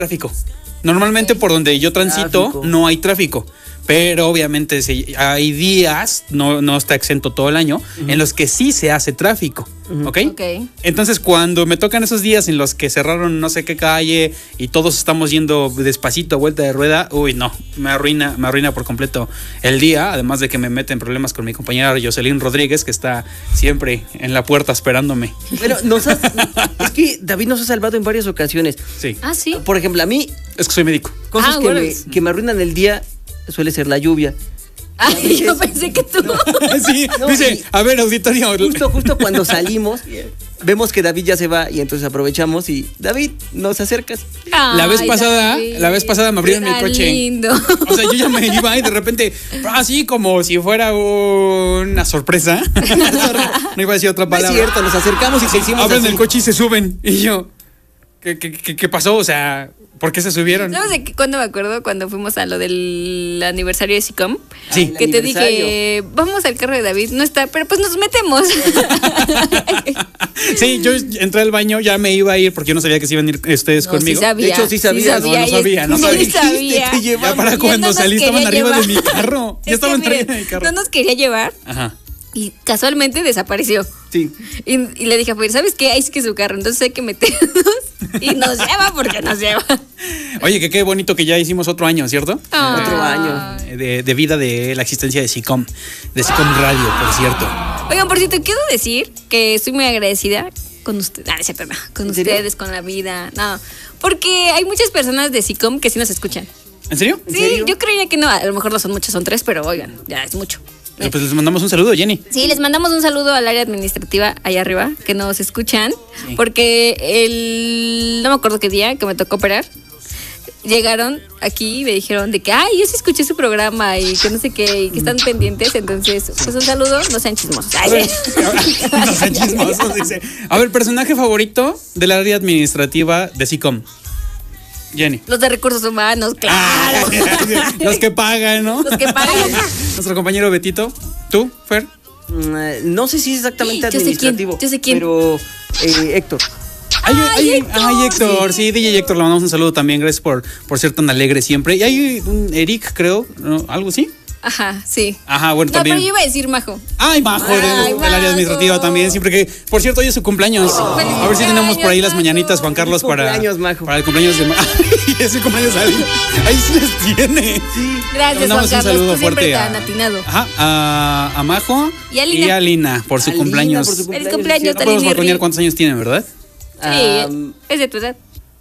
tráfico. Normalmente por donde yo transito no hay tráfico. Pero obviamente hay días, no está exento todo el año, en los que sí se hace tráfico, ¿ok? Entonces cuando me tocan esos días en los que cerraron no sé qué calle y todos estamos yendo despacito a vuelta de rueda, uy, no, me arruina por completo el día, además de que me mete en problemas con mi compañera Jocelyn Rodríguez, que está siempre en la puerta esperándome. Pero es que David nos ha salvado en varias ocasiones. Sí. Ah, sí. Por ejemplo, a mí... Es que soy médico. Cosas que me arruinan el día suele ser la lluvia. Ay, yo pensé que tú. No. Sí, no, dice, a ver, auditorio. Justo cuando salimos, vemos que David ya se va y entonces aprovechamos y David, nos acercas. Ay, la vez pasada me abrieron el coche. Lindo. O sea, yo ya me iba y de repente, así como si fuera una sorpresa. No iba a decir otra palabra. No es cierto, nos acercamos y se hicimos abren así. el coche y se suben. Y yo, ¿qué pasó? O sea, ¿por qué se subieron? ¿Sabes de cuándo me acuerdo? Cuando fuimos a lo del aniversario de SICOM. Sí. Que te dije, vamos al carro de David. No está, pero pues nos metemos. Sí, yo entré al baño, ya me iba a ir porque yo no sabía que se iban a ir ustedes conmigo. Sí sabía, de hecho, sí sabía. No sabía. Ya para cuando salí estaban arriba de mi carro. Ya estaban arriba de mi carro. No nos quería llevar. Ajá. Y casualmente desapareció. Sí. Y le dije, pues, ¿sabes qué? Ahí es que su carro, entonces hay que meternos. Y nos lleva porque nos lleva. Oye, que qué bonito que ya hicimos otro año, ¿cierto? Otro año. De vida de la existencia de SICOM. De SICOM Radio, por cierto. Oigan, por cierto, quiero decir que estoy muy agradecida con ustedes. Con ustedes, con la vida. No, porque hay muchas personas de SICOM que sí nos escuchan. ¿En serio? Sí, yo creía que no. A lo mejor no son muchos, son 3, pero oigan, ya es mucho. Pues les mandamos un saludo, Jenny. Sí, les mandamos un saludo al área administrativa allá arriba, que nos escuchan, porque no me acuerdo qué día que me tocó operar, llegaron aquí y me dijeron de que, yo sí escuché su programa y que no sé qué, y que están pendientes, entonces, pues un saludo, no sean chismosos. No sean chismosos, dice. A ver, personaje favorito del área administrativa de SICOM. Jenny. Los de recursos humanos, claro. Los que pagan, ¿no? Los que pagan. Nuestro compañero Betito. ¿Tú, Fer? No sé si es exactamente administrativo. Yo sé quién. Pero Héctor. Ay, Héctor. Sí, DJ Héctor, le mandamos un saludo también. Gracias por ser tan alegre siempre. Y hay un Eric, creo, ¿no? ¿Algo así? Ajá, sí. Ajá, bueno, también. No, pero yo iba a decir Majo. Ay, Majo, del área administrativa también. Siempre que, por cierto, hoy es su cumpleaños. A ver si tenemos por ahí las mañanitas, Juan Carlos, para el cumpleaños de Majo. Es el cumpleaños de alguien. Ahí sí les tiene. Sí. Gracias, Juan Carlos. Un saludo fuerte tan atinado. Ajá, a Majo y a Lina por su cumpleaños. Feliz cumpleaños, no podemos balconear cuántos años tienen, ¿verdad? Sí, es de tu edad.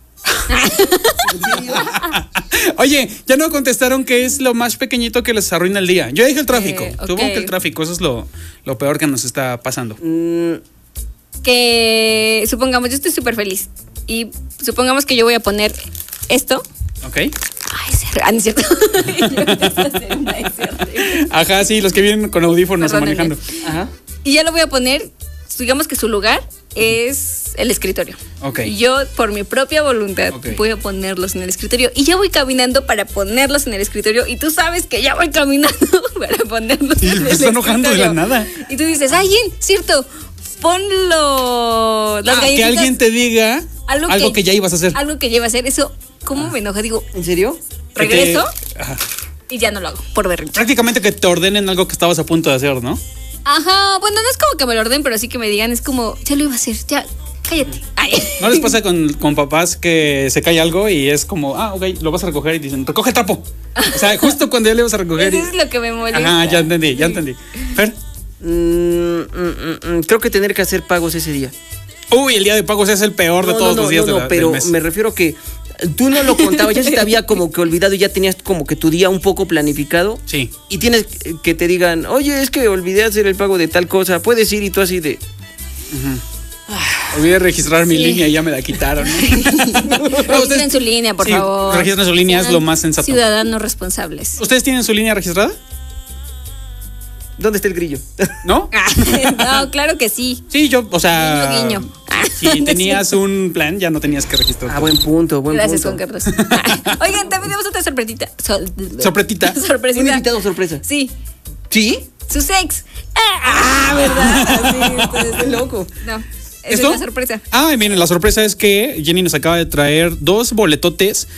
Oye, ya no contestaron qué es lo más pequeñito que les arruina el día. Yo dije el tráfico. Supongo que el tráfico, eso es lo peor que nos está pasando. Que supongamos, yo estoy súper feliz. Y supongamos que yo voy a poner esto. Ok. Ay, no es cierto. Ajá, sí, los que vienen con audífonos manejando. Ajá. Y ya lo voy a poner, digamos que su lugar es el escritorio. Ok. Y yo, por mi propia voluntad, voy a ponerlos en el escritorio. Y ya voy caminando para ponerlos en el escritorio. Y tú sabes que ya voy caminando para ponerlos en el escritorio. Me está enojando de la nada. Y tú dices, cierto, ponlo. Las que alguien te diga algo que ya ibas a hacer. Algo que ya iba a hacer. Eso, ¿cómo me enoja? Digo, ¿en serio? Regreso y ya no lo hago, por berrinche. Prácticamente que te ordenen algo que estabas a punto de hacer, ¿no? Ajá, bueno, no es como que me lo ordenen, pero sí que me digan, es como, ya lo iba a hacer, ya, cállate. Ay. ¿No les pasa con papás que se cae algo y es como, ok, lo vas a recoger y dicen, recoge el trapo? O sea, justo cuando ya le vas a recoger. Eso es lo que me molesta. Ajá, ya entendí. Fer. Creo que tener que hacer pagos ese día. Uy, el día de pagos es el peor de todos los días pero del mes. Me refiero que tú no lo contabas, ya se te había como que olvidado y ya tenías como que tu día un poco planificado. Sí. Y tienes que te digan, oye, es que olvidé hacer el pago de tal cosa, puedes ir y tú así de... Olvidé registrar mi línea y ya me la quitaron. Registren su línea, por favor. Registren su línea, es lo más sensato. Ciudadanos responsables. ¿Ustedes tienen su línea registrada? ¿Dónde está el grillo? ¿No? No, claro que sí. Sí, yo, o sea... Guiño. Si tenías un plan, ya no tenías que registrar. Buen punto, Gracias, Juan Carlos. Oigan, también tenemos otra sorpresita. ¿Sorpresita? Sorpresita. ¿Un invitado sorpresa? Sí. ¿Sí? Su ex. ¿Verdad? Sí, es loco. No. Es una sorpresa. Miren, la sorpresa es que Jenny nos acaba de traer 2 boletotes